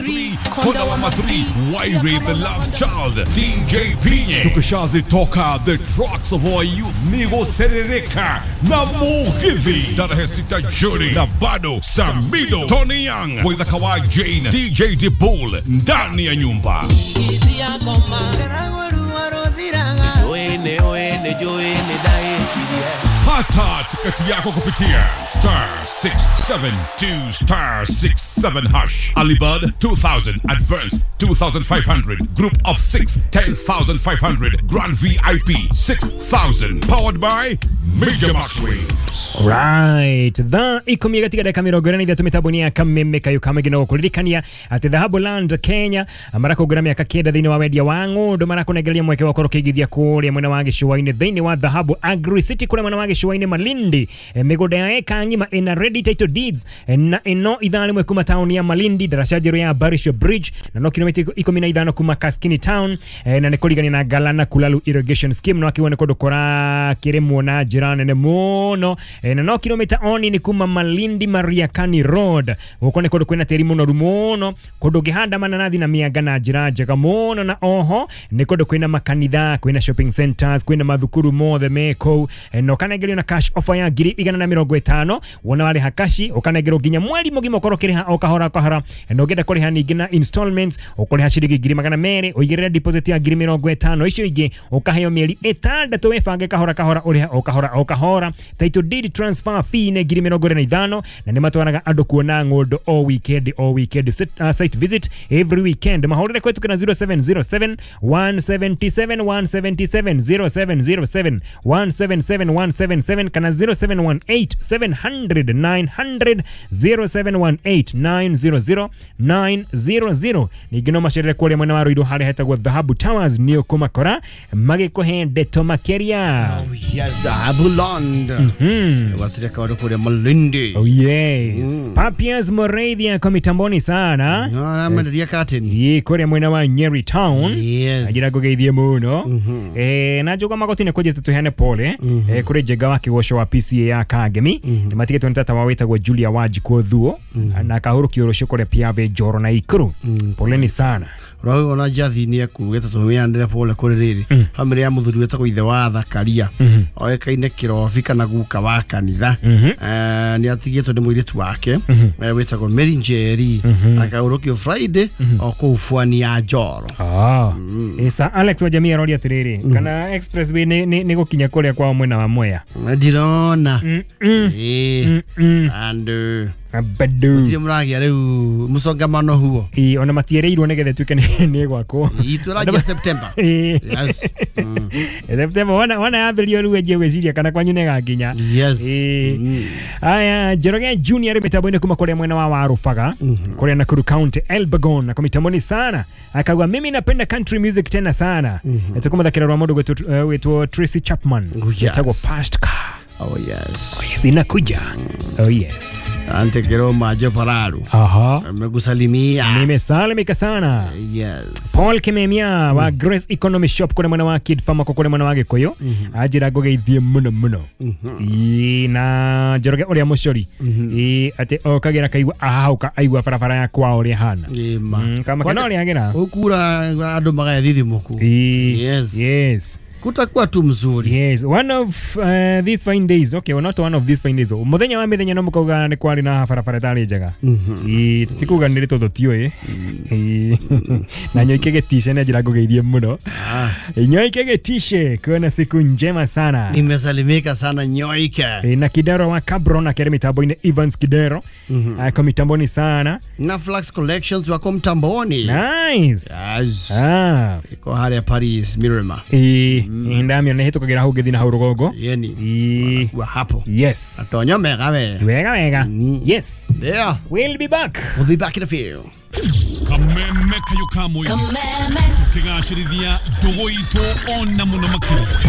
Kona wa Mathri, Wairi the Love Child, DJ Pinye. Tukishazi toka the trucks of our youth. Nigo Serereka, na Mugithi. Tarehe 6 Juni, na bado Samido, Tony Young, with the Kawai Jane, DJ Dipul, ndani ya nyumba. Pata tiketi yako kupitia *672*67# Alibud 2000 advance 2500 group of 6 10,500 grand VIP 6,000 powered by Major Max Waves. Right, the ikomia katika dakika mirogorani vya tumetabonia kameme kayo kama gino kuririkania ati Dhahabu Land Kenya amara kugura miaka kenda thini wa wedia wangu ndo mara kunegelia mweke wa korokigithia kule mwana wange shuwaine thini wa Dhahabu Agri City kule mwana wange shuwaine Malindi migoda ya eka ngima ina ready title deeds na ino idhani mwe kuma town ya Malindi darashajiro ya Barisho Bridge na no kilomita 15 kuma Kaskini Town na nekoligani na Galana Kulalu Irrigation Scheme no akiwa nekodo kora kiremu na jirani ne mono na no kilomita oni ni kuma Malindi Mariakani Road uko nekodo kwena terimono rumono kodo gihanda mananathi na miaga na jiraja kamono na oho nekodo kwena makanitha kwena shopping centers kwena madhukuru mo the meko no kanegeli na cash offer ya giri igana na 50 wona wale hakashi ukanegero ginya mwali mugimo korokere okahora kahara no genda kore hani gina installments okore hashirigi giri magana mere oigirira deposit ya giri 50 icio ige okaheyo mieri 6 wefange kahora uri okahora title deed transfer fee ne giri 50 na nimatwaraga andu kuona ngodo all weekend site visit every weekend mahorere kwetu kana 0707 177 0707 177 kana 0718 700 900 0718 900 ni gino mashere kule mwana wa Ruiru hali hetagwa Dhahabu Towers niyo kumakora mageko hende tomakeria. Oh yes, Dhahabu Land watireka wado kule Malindi. Oh yes, Papias Moradia komitamboni sana mandaria kateni ye kore mwana wa Nyeri Town ajira gogeithie muno na joga magotine koje tutuhane pole kure jega wake wosho wa PCA ya Kagemi matige tuntata waweta kwa Julia Wajiko thuo na kahuru kiorosho kore Piave Joro na Ikuru poleni sana Roho ona jathi ni akugeta tumeandira pole kore riri family ya muthuri wetako ithe wa Thakaria oekaine kirofika na guka wa kanitha ni atigetwo ni muiritu wake wetako Mary Njeri akaurokio Friday okufuani ya Joro esa Alex wa jamii rodia tiriri kana expressway ni gukinya kore kwa mwena wa Mwea ndirona and abadu ti muragi ari musongamano huo ona matiereirwo negethe tuke ni gwako ituragia September yes September wana abelio ruwe je weziria kana kwanyu nega nginya yes aya Jeroge Junior mitabone kuma kole mwena wa Warufaga kole Nakuru County Elbagon na komitamoni sana akagwa mimi napenda country music tena sana etakuma dakira rwa modo wetu Tracy Chapman etagwa Fast Car. Oh yes inakuja oh yes ante kero majo pararu megusalimia nimesalimika sana yes Paul Kimemia wa Grace Economy Shop kule mwana wa Kid Farm kule mwana wage koyo ajira gogeithie muno na Jeroge uri amushori ate okagera kaigwa ahauka aigwa farafara ya kwa uri hana kama kana uri agera ukura ando magathi muku yes kutakuwa tu mzuri yes one of these fine days okay well, not one of these fine days muthenya wa mithenya no mukoga ni kwari na farafara tari njaga tikuga ndiri todo tio na nyoike getishe na jira gogeithie muno nyoike getishe kuna siku njema sana nimesalimika sana nyoike na Kidero wa Cabro na Keremi Tamboni Evans Kidero kwa mitamboni sana na Flax Collections wako mtamboni nice yes iko hali ya Paris Mirima indamyo ne hitukagira hau githina hau rugongo yeni wa hapo yes atonyo mega yes yeah we'll be back in a few Kameme kayo kamoy Kameme tukigashirithia dogo ito ona muno makiri